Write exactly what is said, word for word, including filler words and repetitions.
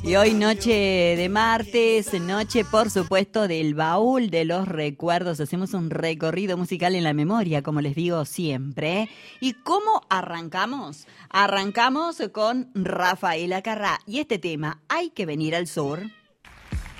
Y hoy noche de martes, noche por supuesto del baúl de los recuerdos. Hacemos un recorrido musical en la memoria, como les digo siempre. ¿Y cómo arrancamos? Arrancamos con Rafael Acarrá y este tema, Hay que venir al sur.